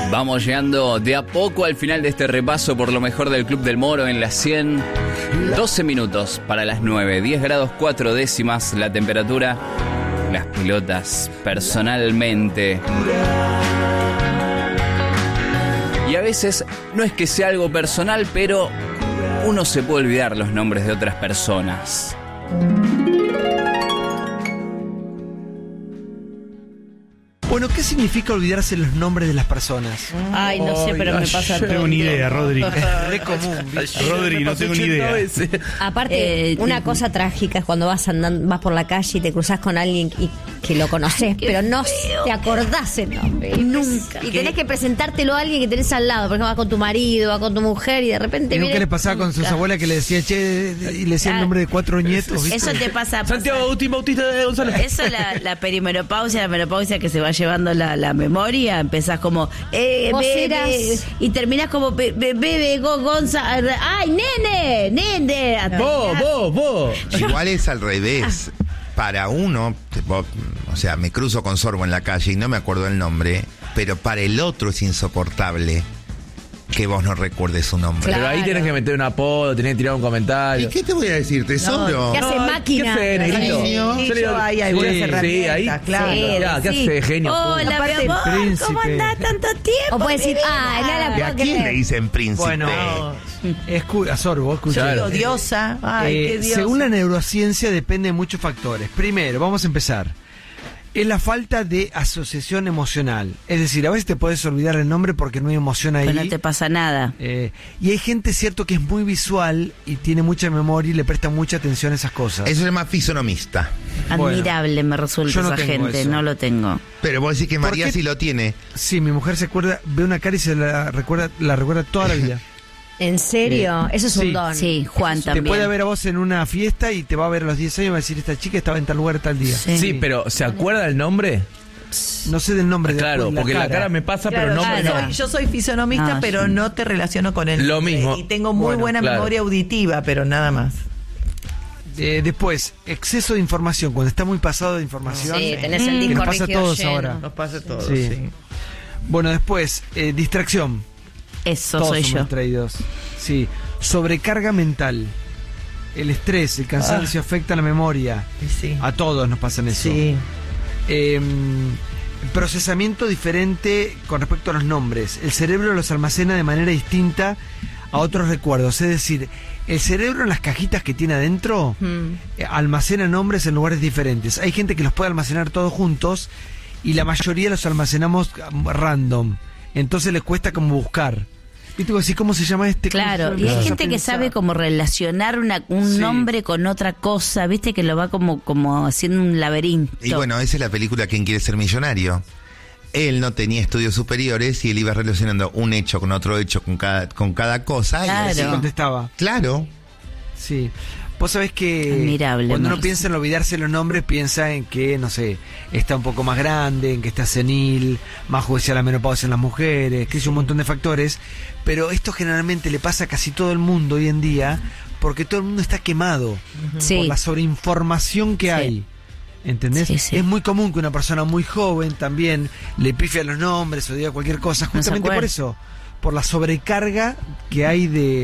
Vamos llegando de a poco al final de este repaso por lo mejor del Club del Moro en las 100. 12 minutos para las 9, 10 grados 4 décimas la temperatura. Las pilotas personalmente. Y a veces no es que sea algo personal, pero uno se puede olvidar los nombres de otras personas. Bueno, ¿qué significa olvidarse los nombres de las personas? Ay, no sé, pero me pasa todo. No tengo ni idea, Rodri. Re común. Rodri, no tengo ni idea. Aparte, una cosa trágica es cuando vas por la calle y te cruzás con alguien y que lo conoces, pero no te acordás el nombre. Nunca. Y tenés que presentártelo a alguien que tenés al lado. Por ejemplo, vas con tu marido, vas con tu mujer y de repente ¿Y nunca le pasaba con sus abuelas que le decía, che, y le decía el nombre de 4 nietos? ¿viste? Eso te pasa. Santiago Agustín Bautista de González. Eso la perimenopausia, la menopausia que se va llevando la memoria. Empezás como Vos eras... y terminás como bebe, Gonza. Ay, nene. Vos. Igual es al revés. Para uno, o sea, me cruzo con Sorbo en la calle y no me acuerdo el nombre, pero para el otro es insoportable que vos no recuerdes su nombre. Pero ahí tenés que meter un apodo, tenés que tirar un comentario. ¿Y qué te voy a decir, tesoro? ¿Qué hace máquina? ¿Qué hace, negrito? Yo le digo, hay algunas herramientas, ahí, claro. ¿qué hace, genio? Hola, mi amor, príncipe. ¿cómo andás tanto tiempo? O puedes decir, no la ¿A puedo quién le creer. dicen príncipe? Bueno, a Sorbo, escucha. Claro. Odiosa. Ay, qué diosa. Según la neurociencia depende de muchos factores. Primero, vamos a empezar. Es la falta de asociación emocional. Es decir, a veces te puedes olvidar el nombre porque no hay emoción ahí. Pero no te pasa nada. Y hay gente, cierto, que es muy visual y tiene mucha memoria y le presta mucha atención a esas cosas. Eso se llama fisonomista. Admirable me resulta yo no esa tengo gente, eso. no lo tengo. Pero vos decís que ¿Por María qué? sí lo tiene. Sí, mi mujer se acuerda, ve una cara y se la recuerda toda la vida. ¿En serio? Eso es Sí. un don. Sí, Juan Te también. puede ver a vos en una fiesta y te va a ver a los 10 años y va a decir, esta chica estaba en tal lugar tal día. Sí, pero ¿se acuerda el nombre? No sé del nombre. Claro, después porque la cara me pasa, pero el nombre claro. no. Yo soy fisonomista, Ah, pero sí. no te relaciono con él. Lo mismo. Y tengo muy Bueno, buena claro. memoria auditiva, pero nada más. Después, exceso de información. Cuando está muy pasado de información. Sí, tenés el que disco nos pasa a rígido todos lleno. ahora. Nos pasa todo, Sí. sí. Bueno, después, distracción. Eso Todos soy somos yo. distraídos. Sí. Sobrecarga mental. El estrés, el cansancio afecta la memoria. Sí. A todos nos pasan eso. Sí. Procesamiento diferente con respecto a los nombres. El cerebro los almacena de manera distinta a otros recuerdos. Es decir, el cerebro en las cajitas que tiene adentro almacena nombres en lugares diferentes. Hay gente que los puede almacenar todos juntos y la mayoría los almacenamos random. Entonces les cuesta como buscar. ¿Viste? Así, ¿cómo se llama este? Claro, y hay gente que sabe como relacionar un Sí. nombre con otra cosa, viste que lo va como haciendo un laberinto. Y bueno, esa es la película ¿Quién quiere ser millonario? Él no tenía estudios superiores y él iba relacionando un hecho con otro hecho con cada cosa. Claro. Y Sí, así contestaba. Claro. Sí. Vos sabés que Admirable, cuando uno Marce. piensa en olvidarse los nombres, piensa en que, no sé, está un poco más grande, en que está senil, más judicial la menopausia en las mujeres, que es un montón de factores. Pero esto generalmente le pasa a casi todo el mundo hoy en día, porque todo el mundo está quemado Sí. por la sobreinformación que Sí. hay. ¿Entendés? Sí, sí. Es muy común que una persona muy joven también le pifie a los nombres o diga cualquier cosa, se justamente por acuerda. eso, por la sobrecarga que hay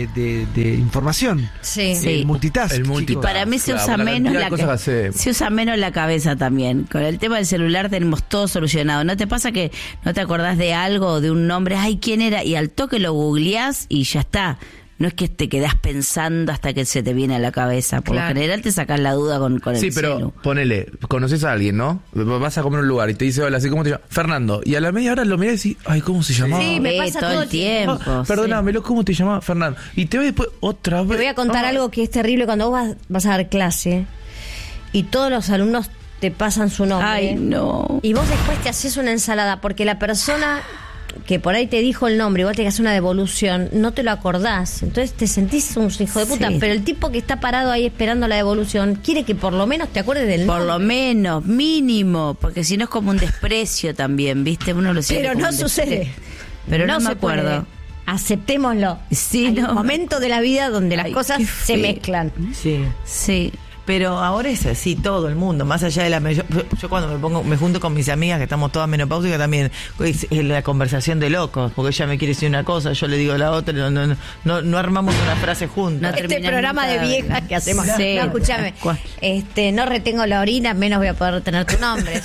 de información. Sí. Sí. El multitask. El Y multitask. chicos. para mí se Claro, usa por la menos cantidad de cosas que hacemos. se usa menos la cabeza también. Con el tema del celular tenemos todo solucionado. ¿No te pasa que no te acordás de algo o de un nombre? Ay, ¿quién era? Y al toque lo googleás y ya está. No es que te quedás pensando hasta que se te viene a la cabeza. Por Claro. lo general te sacás la duda con Sí, el pero celu. ponele, conoces a alguien, ¿no? Vas a comer a un lugar y te dice, hola, ¿sí? ¿Cómo te llamas? Fernando. Y a la media hora lo mirás y decís, ay, ¿cómo se llamaba? Sí, me pasa todo el tiempo. Ah, perdónamelo, ¿cómo te llamaba? Fernando. Y te ves después otra vez. Te voy a contar algo que es terrible cuando vos vas a dar clase y todos los alumnos te pasan su nombre. Ay, no. Y vos después te haces una ensalada porque la persona que por ahí te dijo el nombre, igual te haces una devolución, no te lo acordás. Entonces te sentís un hijo de puta. Sí. Pero el tipo que está parado ahí esperando la devolución quiere que por lo menos te acuerdes del Por nombre. lo menos, mínimo, porque si no es como un desprecio también, ¿viste? Uno lo siente Pero como no un sucede. desprecio. Pero no me se puede. acuerdo. Aceptémoslo. Sí, Hay no. un momento de la vida donde las Ay, cosas qué se feo. mezclan. Sí. Sí. Pero ahora es así todo el mundo, más allá de yo cuando me junto con mis amigas que estamos todas menopáusicas también es la conversación de locos, porque ella me quiere decir una cosa, yo le digo la otra, no armamos una frase juntas. Este programa de viejas que hacemos. Sí. No, escúchame. No retengo la orina, menos voy a poder retener tu nombre.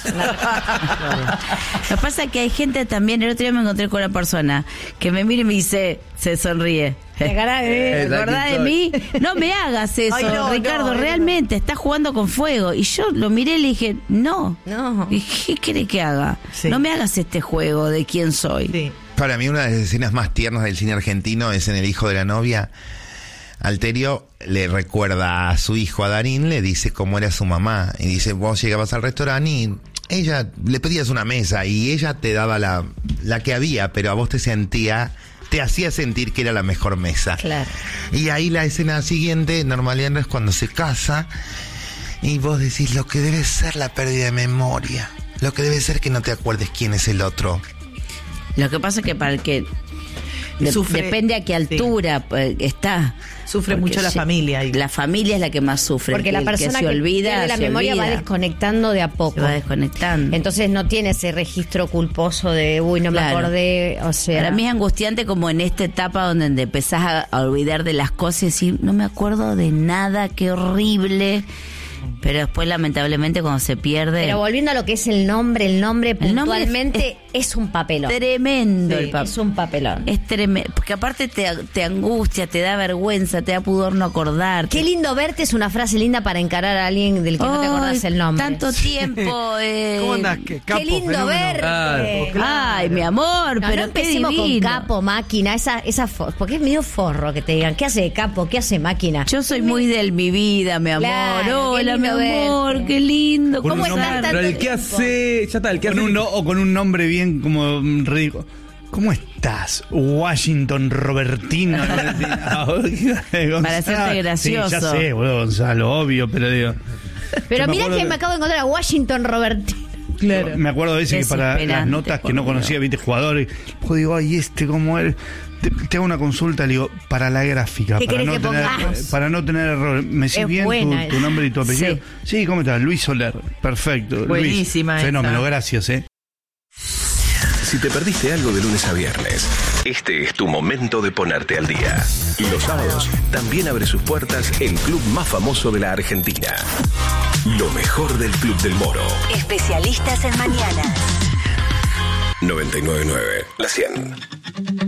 Lo que pasa es que hay gente también, el otro día me encontré con una persona que me mira y me dice, se sonríe. ¿Te acordás de mí? No me hagas eso, ay, no, Ricardo, realmente, estás jugando con fuego. Y yo lo miré y le dije, no. ¿Y qué querés que haga? Sí. No me hagas este juego de quién soy. Sí. Para mí una de las escenas más tiernas del cine argentino es en El hijo de la novia. Alterio le recuerda a su hijo, a Darín, le dice cómo era su mamá. Y dice, vos llegabas al restaurante y ella le pedías una mesa y ella te daba la que había, pero a vos te hacía sentir que era la mejor mesa. Claro. Y ahí la escena siguiente, normalmente es cuando se casa y vos decís lo que debe ser la pérdida de memoria, lo que debe ser que no te acuerdes quién es el otro. Lo que pasa es que para el que depende a qué altura está. Sufre mucho la familia. La familia es la que más sufre. Porque la persona que pierde la memoria va desconectando de a poco. Se va desconectando. Entonces no tiene ese registro culposo de, no me acordé. O sea, para mí es angustiante como en esta etapa donde empezás a olvidar de las cosas y decir, no me acuerdo de nada, qué horrible. Pero después, lamentablemente, cuando se pierde... Pero volviendo a lo que es el nombre puntualmente es un papelón. Tremendo el papel. Es un papelón. Es tremendo. Porque aparte te angustia, te da vergüenza, te da pudor no acordarte. Qué lindo verte es una frase linda para encarar a alguien del que no te acordás el nombre. Tanto tiempo. ¿Cómo andás? Qué lindo verte. Ay, mi amor, pero no qué divino. Con capo, máquina, esa porque es medio forro que te digan, ¿qué hace capo? ¿Qué hace máquina? Yo soy muy del mi vida, mi amor. Claro, hola, mi amor, qué lindo. ¿Cómo estás? Pero el que hace, ya está, el que hace o con un nombre bien como ridículo. ¿Cómo estás? Washington Robertino. Para hacerte gracioso. Sí, ya sé, boludo, Gonzalo, obvio, pero digo. Pero mirá que me acabo de encontrar a Washington Robertino. Claro. Me acuerdo a veces que para las notas que no conocía, viste, jugadores, pues digo, ay, ¿cómo eres? Te hago una consulta, le digo, para la gráfica, para no tener error. ¿Me sigue bien tu nombre y tu apellido? Sí, ¿cómo estás? Luis Soler. Perfecto. Buenísima. Luis. Fenómeno, gracias, Si te perdiste algo de lunes a viernes, este es tu momento de ponerte al día. Los sábados también abre sus puertas el club más famoso de la Argentina. Lo mejor del Club del Moro. Especialistas en mañanas. 99.9, La 100.